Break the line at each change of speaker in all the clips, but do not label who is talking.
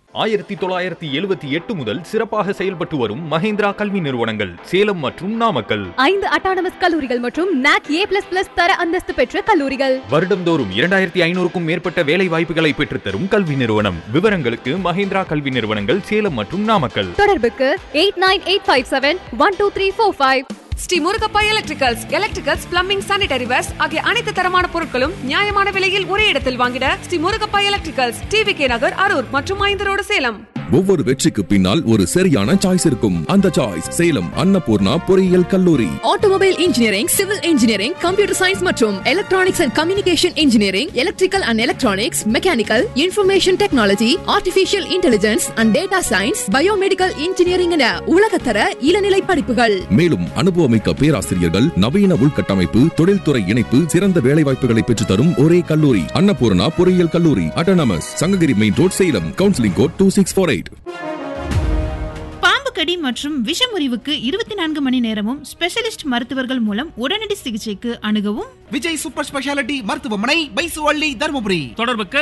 1978 முதல் சிறப்பாக செயல்பட்டு வரும் மஹேந்திரா கல்வி நிறுவனங்கள் சேலம் மற்றும் நாமக்கல்.
5 அட்டானமஸ் கல்லூரிகள் மற்றும் NAC A++ தர அந்தஸ்து பெற்ற கல்லூரிகள்.
வருடந்தோறும் 2500க்கும் மேற்பட்ட வேலை வாய்ப்புகளை பெற்றுத்தரும் கல்வி நிறுவனம். விவரங்களுக்கு மஹேந்திரா கல்வி நிறுவனங்கள் சேலம் மற்றும் நாமக்கல்.
தொடர்புக்கு 8985712345.
Sri Murugappa electricals plumbing sanitary verse ஆகிய அனைத்து தரமான பொருட்களும் நியாயமான விலையில் ஒரே இடத்தில் வாங்கிட ஸ்ரீ முருகப்பா எலக்ட்ரிகல்ஸ், TVK நகர், அரூர் மற்றும் 5 ரோடு, சேலம்.
ஒவ்வொரு வெற்றிக்கு பின்னால் ஒரு சரியான சாய்ஸ் இருக்கும். அந்த சாய்ஸ் சேலம் அன்னபூர்ணா பொறியியல் கல்லூரி.
Automobile engineering, civil engineering, computer science மற்றும் electronics and communication engineering, electrical and electronics, mechanical, information technology, artificial intelligence and data science, biomedical engineering என உலகத்தர இளநிலை படிப்புகள்.
மேலும் அனுபவமிக்க பேராசிரியர்கள், நவீன உள்கட்டமைப்பு, தொழில்துறை இணைப்பு, சிறந்த வேலைவாய்ப்புகளை பெற்றுத் தரும் ஒரே கல்லூரி அன்னபூர்ணா பொறியியல் கல்லூரி, autonomous, Sankagiri main road, Salem. Counselling code 2648.
பாம்பு கடி மற்றும் விஷமுறிவுக்கு 24 மணி நேரமும் ஸ்பெஷலிஸ்ட் மருத்துவர்கள் மூலம் உடனடி சிகிச்சைக்கு அணுகவும்
விஜய் சூப்பர் ஸ்பெஷாலிட்டி மருத்துவமனை, பைசுவள்ளி, தருமபுரி.
தொடர்புக்கு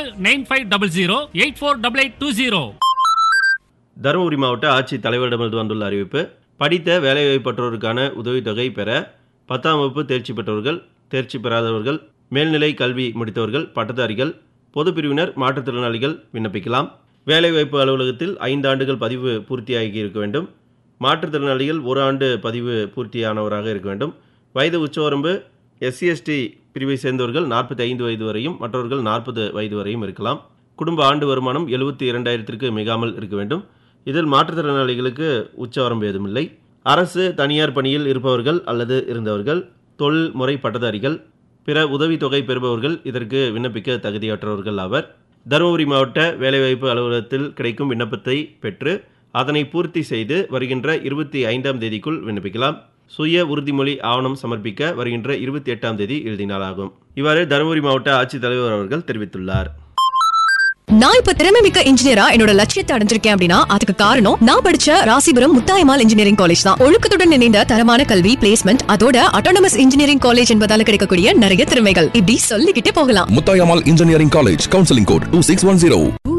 9500848820.
தருமபுரி மாவட்ட ஆட்சித் தலைவரிடமிருந்து வந்துள்ள அறிவிப்பு. படித்த வேலைவாய்ப்பற்றோருக்கான உதவித்தொகை பெற 10ஆம் வகுப்பு தேர்ச்சி பெற்றவர்கள், தேர்ச்சி பெறாதவர்கள், மேல்நிலை கல்வி முடித்தவர்கள், பட்டதாரிகள், பொது பிரிவினர், மாற்றுத்திறனாளிகள் விண்ணப்பிக்கலாம். வேலைவாய்ப்பு அலுவலகத்தில் 5 ஆண்டுகள் பதிவு பூர்த்தியாகி இருக்க வேண்டும். மாற்றுத்திறனாளிகள் 1 ஆண்டு பதிவு பூர்த்தியானவராக இருக்க வேண்டும். வயது உச்சவரம்பு SC/ST பிரிவை சேர்ந்தவர்கள் 45 வயது வரையும், மற்றவர்கள் 40 வயது வரையும் இருக்கலாம். குடும்ப ஆண்டு வருமானம் 72,000ற்கு மிகாமல் இருக்க வேண்டும். இதில் மாற்றுத்திறனாளிகளுக்கு உச்சவரம்பு ஏதுமில்லை. அரசு தனியார் பணியில் இருப்பவர்கள் அல்லது இருந்தவர்கள், தொழில் முறை பட்டதாரிகள், பிற உதவித்தொகை பெறுபவர்கள் இதற்கு விண்ணப்பிக்க தகுதியற்றவர்கள் ஆவர். தருமபுரி மாவட்ட வேலைவாய்ப்பு அலுவலகத்தில் கிடைக்கும் விண்ணப்பத்தை பெற்று அதனை பூர்த்தி செய்து வருகின்ற 25ஆம் தேதிக்குள் விண்ணப்பிக்கலாம். சுய உறுதிமொழி ஆவணம் சமர்ப்பிக்க வருகின்ற 28ஆம் தேதி இறுதி நாளாகும். இவ்வாறு தருமபுரி மாவட்ட ஆட்சித்தலைவர் அவர்கள் தெரிவித்துள்ளார்.
நான் இப்ப திறமைமிக்க இன்ஜினியரா என்னோட லட்சியத்தை அடைஞ்சிருக்கேன் அப்படின்னா அதுக்கு காரணம் நான் படிச்ச ராசிபுரம் முத்தாயம்மாள் இன்ஜினியரிங் காலேஜ் தான். ஒழுக்கத்துடன் இணைந்த தரமான கல்வி, பிளேஸ்மெண்ட், அதோட அட்டானமஸ் இன்ஜினியரிங் காலேஜ் என்பதால கிடைக்கக்கூடிய நிறைய திறமைகள் இப்படி சொல்லிக்கிட்டே போகலாம்.
Muthayammal engineering college, counselling code 2610.